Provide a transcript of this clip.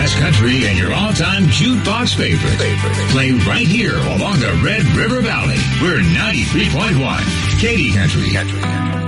best country and your all-time jukebox favorite. Play right here along the Red River Valley. We're 93.1 Katy Country.